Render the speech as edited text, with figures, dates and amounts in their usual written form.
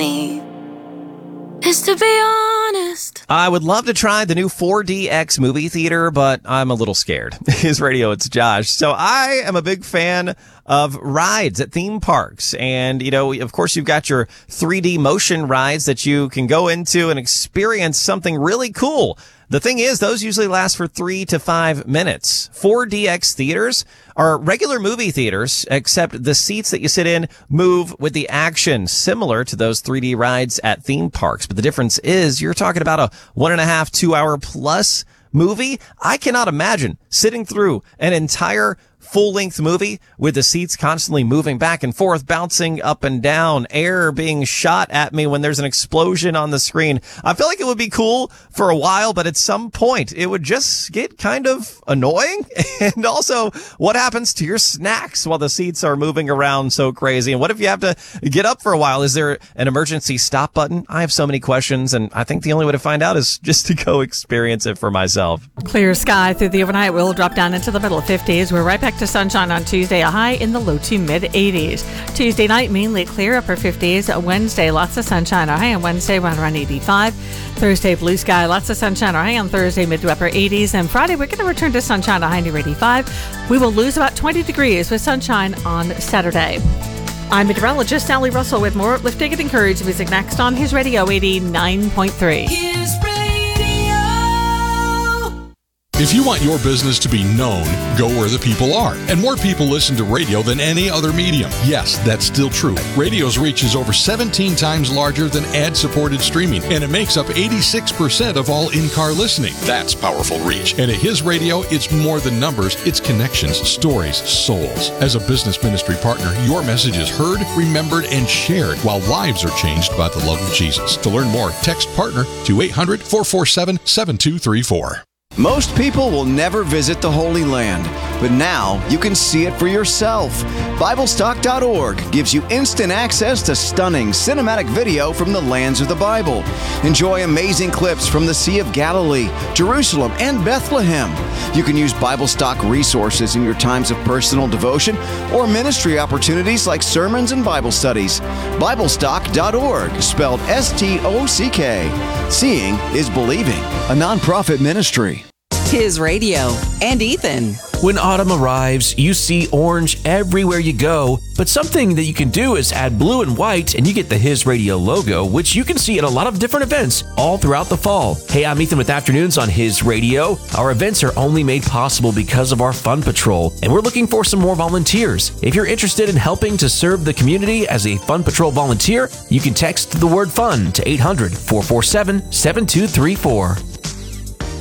me is to be honest. I would love to try the new 4DX movie theater, but I'm a little scared. His Radio, it's Josh. So I am a big fan of rides at theme parks. And, you know, of course, you've got your 3D motion rides that you can go into and experience something really cool. The thing is, those usually last for 3 to 5 minutes. 4DX theaters are regular movie theaters, except the seats that you sit in move with the action, similar to those 3D rides at theme parks. But the difference is you're talking about a 1.5, 2 hour plus movie. I cannot imagine sitting through an entire full-length movie with the seats constantly moving back and forth, bouncing up and down, air being shot at me when there's an explosion on the screen. I feel like it would be cool for a while, but at some point it would just get kind of annoying. And also, what happens to your snacks while the seats are moving around so crazy? And what if you have to get up for a while? Is there an emergency stop button? I have so many questions, and I think the only way to find out is just to go experience it for myself. Clear sky through the overnight. We'll drop down into the middle 50s. We're right back to sunshine on Tuesday, a high in the low to mid 80s. Tuesday night, mainly clear, upper 50s. Wednesday, lots of sunshine, a high on Wednesday, around 85. Thursday, blue sky, lots of sunshine, a high on Thursday, mid to upper 80s. And Friday, we're going to return to sunshine, a high near 85. We will lose about 20 degrees with sunshine on Saturday. I'm meteorologist Sally Russell with more uplifting and encouraging music next on His Radio 89.3. His Radio. If you want your business to be known, go where the people are. And more people listen to radio than any other medium. Yes, that's still true. Radio's reach is over 17 times larger than ad-supported streaming, and it makes up 86% of all in-car listening. That's powerful reach. And at His Radio, it's more than numbers, it's connections, stories, souls. As a business ministry partner, your message is heard, remembered, and shared while lives are changed by the love of Jesus. To learn more, text PARTNER to 800-447-7234. Most people will never visit the Holy Land, but now you can see it for yourself. BibleStock.org gives you instant access to stunning cinematic video from the lands of the Bible. Enjoy amazing clips from the Sea of Galilee, Jerusalem, and Bethlehem. You can use BibleStock resources in your times of personal devotion or ministry opportunities like sermons and Bible studies. BibleStock.org, spelled S-T-O-C-K. Seeing is believing, a nonprofit ministry. His Radio and Ethan. When autumn arrives, you see orange everywhere you go, but something that you can do is add blue and white and you get the His Radio logo, which you can see at a lot of different events all throughout the fall. Hey, I'm Ethan with Afternoons on His Radio. Our events are only made possible because of our Fun Patrol, and we're looking for some more volunteers. If you're interested in helping to serve the community as a Fun Patrol volunteer, you can text the word FUN to 800-447-7234.